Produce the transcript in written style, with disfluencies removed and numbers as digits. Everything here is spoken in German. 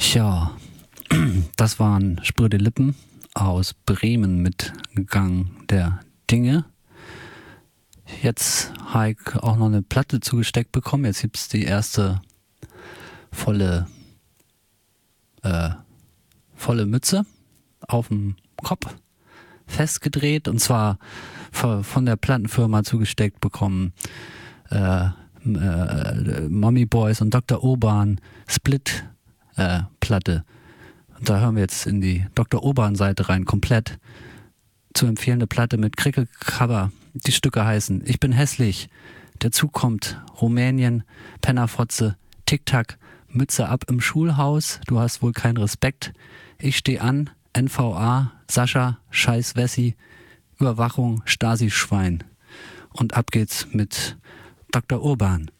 Tja, das waren Spröde Lippen aus Bremen mit Gang der Dinge. Jetzt habe ich auch noch eine Platte zugesteckt bekommen. Jetzt gibt es die erste volle Mütze auf dem Kopf festgedreht, und zwar von der Plattenfirma zugesteckt bekommen. Mommy Boys und Dr. Urban Split Platte. Und da hören wir jetzt in die Dr. Urban Seite rein, komplett. Zu empfehlende Platte mit Krickel-Cover. Die Stücke heißen Ich bin hässlich, Der Zug kommt, Rumänien, Pennerfotze, Tic-Tac, Mütze ab im Schulhaus, du hast wohl keinen Respekt, Ich steh an, NVA, Sascha, Scheiß Wessi, Überwachung, Stasi-Schwein. Und ab geht's mit Dr. Urban.